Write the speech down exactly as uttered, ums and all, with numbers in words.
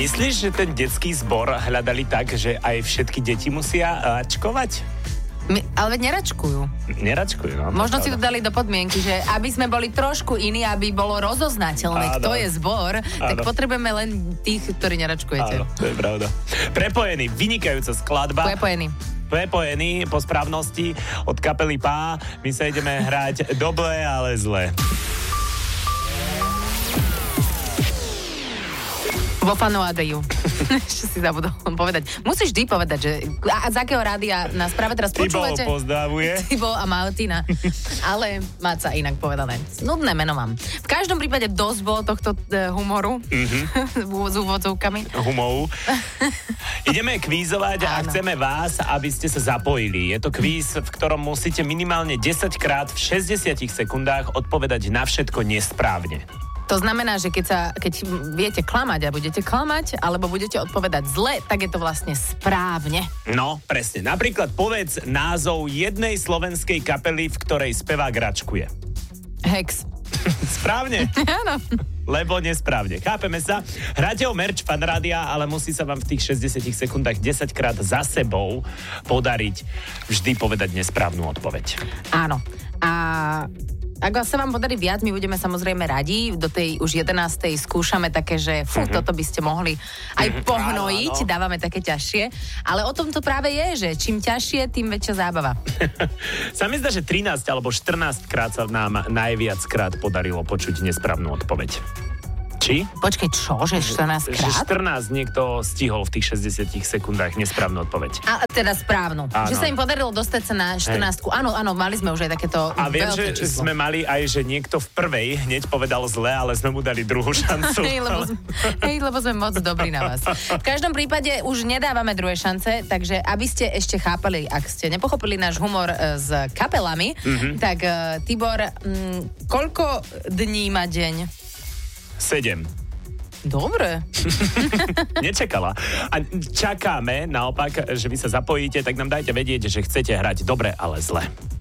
Myslíš, že ten detský zbor hľadali tak, že aj všetky deti musia račkovať? My, ale veď neračkujú. Neračkujú, no. Možno si to dali do podmienky, že aby sme boli trošku iní, aby bolo rozoznateľné, kto je zbor, áno. Tak potrebujeme len tých, ktorí neračkujete. Áno, to je pravda. Prepojený, vynikajúca skladba. Prepojený. Prepojený po správnosti od kapely Pá. My sa ideme hrať dobre, ale zle. Vo Fano Adeju. Čo si zabudol povedať. Musíš vždy povedať, že a z akého rádia nás práve teraz počúvate? Tibol pozdravuje. Tibol a Martina. Ale Máca inak povedané. Nudné meno mám. V každom prípade dosť bolo tohto uh, humoru. Mm-hmm. S úvodzovkami. Humou. Ideme kvízovať a chceme vás, aby ste sa zapojili. Je to kvíz, v ktorom musíte minimálne desaťkrát v šesťdesiatich sekundách odpovedať na všetko nesprávne. To znamená, že keď, sa, keď viete klamať a budete klamať, alebo budete odpovedať zle, tak je to vlastne správne. No, presne. Napríklad povedz názov jednej slovenskej kapely, v ktorej spevák račkuje. Hex. Správne? Áno. Lebo nesprávne. Chápeme sa? Hráte o merch Fanrádia, ale musí sa vám v tých šesťdesiatich sekundách desaťkrát za sebou podariť vždy povedať nesprávnu odpoveď. Áno. A ak sa vám podarí viac, my budeme samozrejme radi. Do tej už jedenástej skúšame také, že fú, mm-hmm. toto by ste mohli aj mm-hmm. pohnojiť. Áno, áno. Dávame také ťažšie. Ale o tom to práve je, že čím ťažšie, tým väčšia zábava. Sa mi zdá, že trinásť alebo štrnásť krát sa nám najviackrát podarilo počuť nesprávnu odpoveď. Či? Počkej, čo? Že štrnásť krát? Že štrnásť niekto stihol v tých šesťdesiatich sekundách nesprávnu odpoveď. A teda správnu. Áno. Že sa im podarilo dostať sa na štrnástku. Áno, áno, mali sme už aj takéto a viem, že číslo. Sme mali aj, že niekto v prvej hneď povedal zle, ale sme mu dali druhú šancu. hej, lebo sme, hej, lebo sme moc dobrí na vás. V každom prípade už nedávame druhé šance, takže aby ste ešte chápali, ak ste nepochopili náš humor s kapelami, mm-hmm. tak uh, Tibor, m, koľko dní má deň? Sedem. Dobre. Nečakala. A čakáme naopak, že vy sa zapojíte, tak nám dajte vedieť, že chcete hrať dobre, ale zle.